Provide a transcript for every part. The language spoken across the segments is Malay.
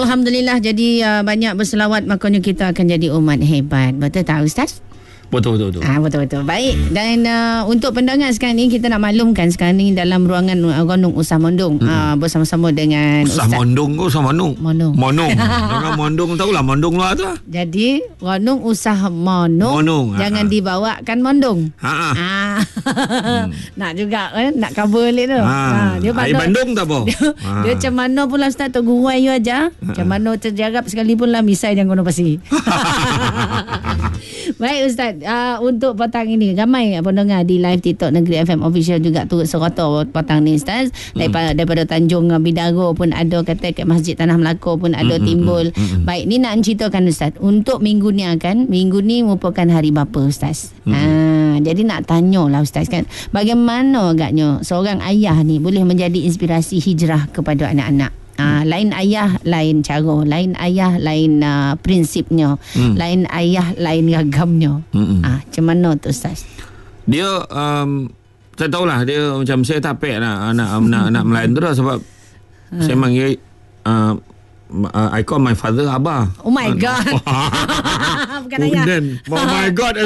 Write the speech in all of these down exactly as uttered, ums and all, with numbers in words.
Alhamdulillah, jadi uh, banyak berselawat, makanya kita akan jadi umat hebat. Betul tak Ustaz? Betul, betul, betul. Ah, betul-betul. Baik. Dan uh, untuk pendengar sekarang ni, kita nak maklumkan sekarang ni dalam ruangan uh, Gonong Usah Mondong hmm. uh, bersama-sama dengan Usah Ustaz Mondong ke Usah Mondong? Mondong. Mondong. Jangan Mondong, tahulah Mondong luar tu lah. Jadi Gonong Usah Mondong, Mondong. jangan Ha-ha. dibawakan Mondong. Ha. Ah. hmm. Nak juga eh, nak cover balik tu. Ha. Ha, dia Air Bandung tak apa? Dia, Ha. dia macam mana pula Ustaz tu gurai you aja. Macam mana terjarap sekalipun lah misai jangan guna pasi. Baik Ustaz, uh, untuk petang ini ramai pendengar di live TikTok Negeri F M Official juga turut serta petang ni Ustaz. Daripada, hmm. daripada Tanjung Bidaro pun ada, kata kat Masjid Tanah Melaka pun ada hmm. timbul. Hmm. Baik, ni nak ceritakan Ustaz, untuk minggu ni kan, minggu ni merupakan hari bapa Ustaz. Hmm. Ha, jadi nak tanyalah Ustaz kan, bagaimana agaknya seorang ayah ni boleh menjadi inspirasi hijrah kepada anak-anak? Uh, lain ayah, lain cara. Lain ayah, lain uh, prinsipnya. Hmm. Lain ayah, lain ragamnya. Hmm. Uh, macam mana tu Ustaz? Dia, um, saya tahulah, dia macam saya tak pek nak nak, nak, nak melayan tu lah. Sebab hmm. saya panggil, uh, uh, I call my father Abah. Oh my God. Bukan ayah. Oh my God.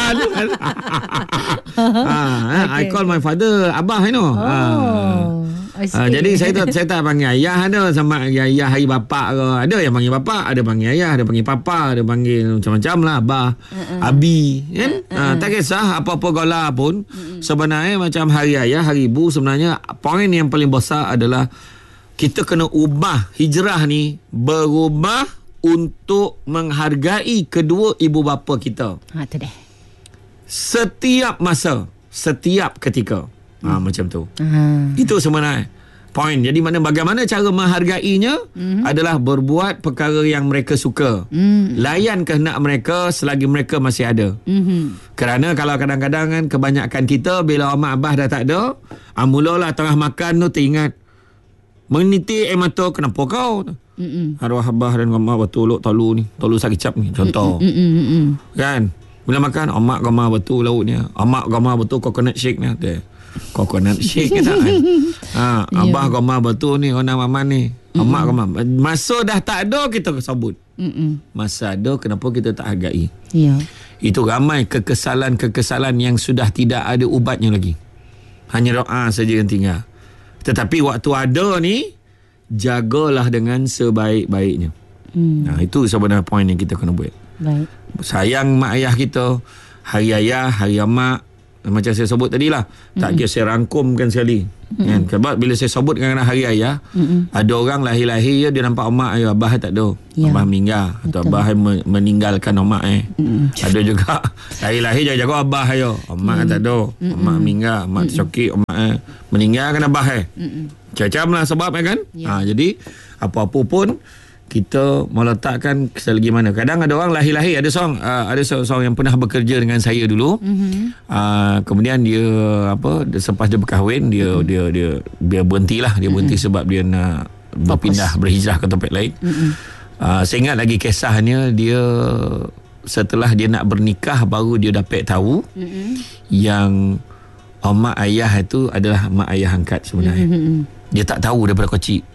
uh, I call my father Abah, you know. Oh. Uh, Uh, jadi saya tak saya tak panggil ayah, ada sama ayah hari bapa ke, ada yang panggil bapa, ada panggil ayah, ada panggil papa, ada panggil macam-macam lah, abah, uh-uh. abi kan. Uh-uh. Uh, tak kisah apa-apa gola pun. Uh-uh. Sebenarnya macam hari ayah, hari ibu, sebenarnya poin yang paling besar adalah kita kena ubah hijrah ni, berubah untuk menghargai kedua ibu bapa kita. Ha tu deh. Setiap masa, setiap ketika. Ha, macam tu. Uh-huh. Itu sebenarnya poin. Jadi mana bagaimana cara menghargainya uh-huh. adalah berbuat perkara yang mereka suka. Uh-huh. Layan kehendak mereka selagi mereka masih ada. Uh-huh. Kerana kalau kadang-kadang kan kebanyakan kita bila mak abah dah tak ada, ah, mulalah tengah makan tu teringat meniti air mata, kenapa kau? Uh-huh. Arwah abah dan mak betul tolu ni, tolu sakicap ni contoh. Uh-huh. Uh-huh. Kan? Bila makan, omak gamar betul lauknya. Omak gamar betul coconut shake ni. Okay. Coconut shake ke tak kan? Ha, abah gamar betul ni, orang maman ni. Omak gamar. Masa dah tak ada kita sebut. Mm-mm. Masa ada, kenapa kita tak hargai? Ya. Itu ramai kekesalan-kekesalan yang sudah tidak ada ubatnya lagi. Hanya doa saja yang tinggal. Tetapi waktu ada ni, jagalah dengan sebaik-baiknya. Mm. Nah, itu sebenarnya poin yang kita kena buat. Baik. Sayang mak ayah kita, hari ayah, hari mak, macam saya sebut tadi lah, tak kira saya rangkumkan sekali. Mm-hmm. Kan? Sebab bila saya sebut dengan hari ayah, mm-hmm. ada orang lahir-lahir dia nampak mak ayah, abah tak ada. Ya. Abah meninggal. Atau abah meninggalkan mak eh. Mm-hmm. Ada juga lahir-lahir jaga-jaga abah ayah. Mak mm-hmm. tak ada. Mm-hmm. Mak meninggal. Mak mm-hmm. tercokik. Mak eh. meninggalkan abah eh. Mm-hmm. Macam-macam lah sebab eh, kan. Ya. Ha, jadi apa-apa pun kita meletakkan selagi mana. Kadang ada orang lahir-lahir, ada seorang uh, ada seorang yang pernah bekerja dengan saya dulu. Mm-hmm. Uh, kemudian dia apa dia, selepas dia berkahwin dia mm-hmm. dia dia dia berhentilah, dia berhenti mm-hmm. sebab dia nak berpindah, berhijrah ke tempat lain. Mm-hmm. Uh, saya ingat lagi kisahnya, dia setelah dia nak bernikah baru dia dapat tahu mm-hmm. yang oh, mak ayah itu adalah mak ayah angkat sebenarnya. Mm-hmm. Dia tak tahu daripada kecil.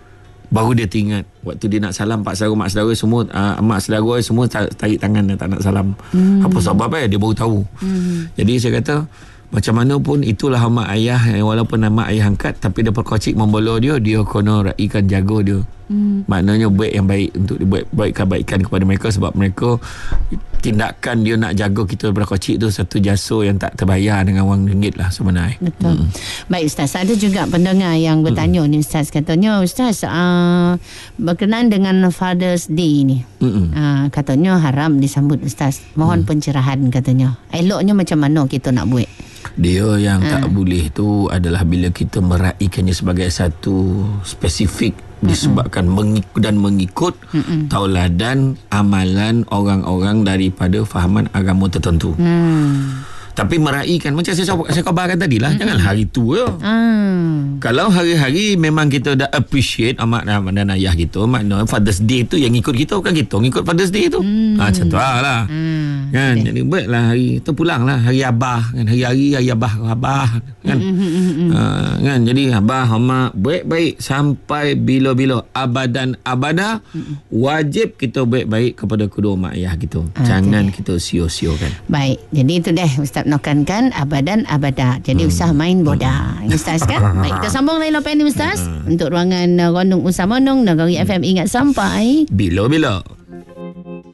Baru dia teringat waktu dia nak salam pak saudara, mak saudara semua, uh, mak saudara semua tarik tangan dan tak nak salam. Hmm. Apa sebab eh dia baru tahu. Hmm. Jadi saya kata macam mana pun itulah mak ayah, walaupun nama ayah angkat, tapi dia perkocik membela dia, dia kena raikan jaga dia. Hmm. Maknanya baik yang baik untuk dibuat baik kebaikan kepada mereka, sebab mereka tindakan dia nak jaga kita daripada kecil tu satu jasa yang tak terbayar dengan wang ringgit lah sebenarnya. Betul. Hmm. Baik Ustaz, ada juga pendengar yang bertanya hmm. ni Ustaz, katanya Ustaz uh, berkenaan dengan Father's Day ni. Hmm. Uh, katanya haram disambut Ustaz. Mohon hmm. pencerahan katanya. Eloknya macam mana kita nak buat? Dia yang ha. tak boleh tu adalah bila kita meraihkannya sebagai satu spesifik disebabkan mm-mm. mengikut dan mengikut mm-mm. tauladan amalan orang-orang daripada fahaman agama tertentu. Mm. Tapi meraihkan macam saya saya khabarkan tadi lah, jangan hari tu je. Ah. Kalau hari-hari memang kita dah appreciate mak dan ayah gitu, maknanya Father's Day tu yang ikut kita bukan kita ngikut Father's Day tu. Hmm. Ha, macam tu lah. Hmm. Kan, okay. Jadi baiklah hari tu pulang lah, hari abah kan, hari-hari hari abah abah kan. Hmm, hmm, hmm, hmm. Ha, kan, jadi abah mak baik-baik sampai bila-bila abadan abada, hmm. wajib kita baik-baik kepada kedua mak ayah gitu. Okay. Jangan kita sio-siokan. Baik, jadi itu deh Ustaz menekankan abadan abada. Jadi hmm. usah main boda. Hmm. Ustaz kan? Baik, kita sambung lain lepas ni Ustaz. Hmm. Untuk ruangan uh, Rondong Usah Monong Negeri F M, ingat sampai bila-bila.